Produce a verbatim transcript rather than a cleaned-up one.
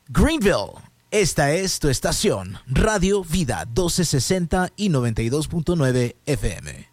Greenville, esta es tu estación, Radio Vida doce sesenta y noventa y dos punto nueve F M.